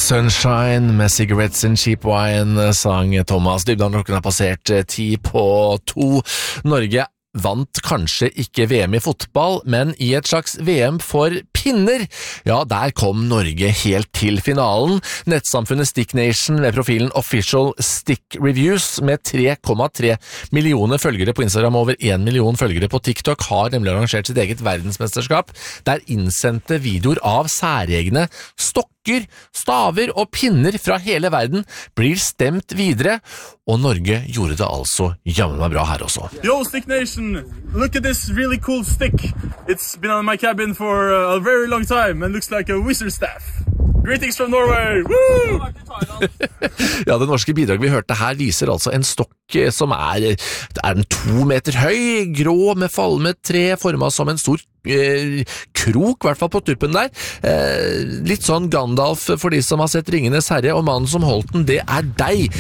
Sunshine med Cigarettes and Cheap Wine sang Thomas Dybdahl. Klokken har passert 1:10. Norge vant kanskje ikke VM i fotball, men i et slags VM for pinner. Ja, der kom Norge helt til finalen. Nettsamfunnet Stick Nation ved profilen Official Stick Reviews med 3,3 millioner følgere på Instagram og over 1 million følgere på TikTok har nemlig arrangert sitt eget verdensmesterskap, der innsendte videoer av særegne stokker, staver og pinner fra hele verden blir stemt videre, og Norge gjorde det altså jammen meg bra her også. Yo, Stick Nation, look at this really cool stick. It's been on my cabin for a very long time and looks like a wizard staff. Greetings from Norway! Woo! Ja, det norske bidraget vi hørte her viser altså en stokk som er den 2 meter høy, grå med falmet tre, formet som en stor krok, i hvert fall på tuppen der. Litt sånn Gandalf for de som har sett Ringenes Herre, og mannen som holdt den, det er deg.